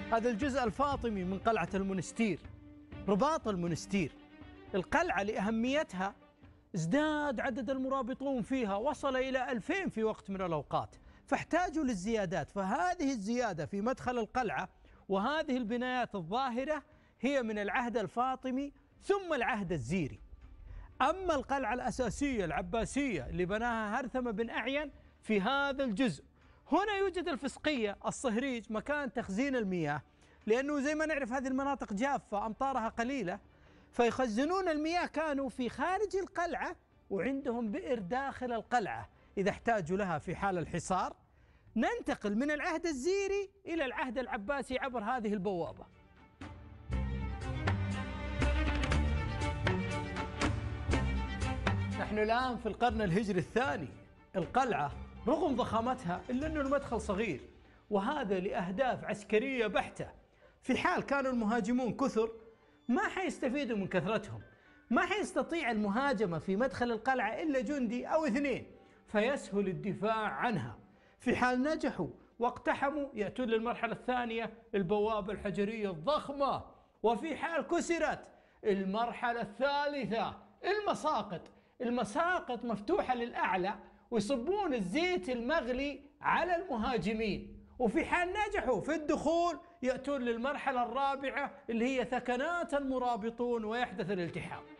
هذا الجزء الفاطمي من قلعة المنستير، رباط المنستير. القلعة لأهميتها ازداد عدد المرابطون فيها، وصل إلى 2000 في وقت من الأوقات، فاحتاجوا للزيادات. فهذه الزيادة في مدخل القلعة وهذه البنايات الظاهرة هي من العهد الفاطمي ثم العهد الزيري. أما القلعة الأساسية العباسية اللي بناها هرثم بن أعين في هذا الجزء، هنا يوجد الفسقية الصهريج مكان تخزين المياه، لأنه زي ما نعرف هذه المناطق جافة أمطارها قليلة، فيخزنون المياه كانوا في خارج القلعة، وعندهم بئر داخل القلعة إذا احتاجوا لها في حال الحصار. ننتقل من العهد الزيري إلى العهد العباسي عبر هذه البوابة. نحن الآن في القرن الهجري الثاني. القلعة رغم ضخامتها إلا أنه المدخل صغير، وهذا لأهداف عسكرية بحتة. في حال كانوا المهاجمون كثر ما حيستفيدوا من كثرتهم، ما حيستطيع المهاجمة في مدخل القلعة إلا جندي أو اثنين، فيسهل الدفاع عنها. في حال نجحوا واقتحموا يأتون للمرحلة الثانية، البوابة الحجرية الضخمة. وفي حال كسرت، المرحلة الثالثة المساقط. المساقط مفتوحة للأعلى ويصبون الزيت المغلي على المهاجمين. وفي حال نجحوا في الدخول يأتون للمرحلة الرابعة اللي هي ثكنات المرابطون ويحدث الالتحام.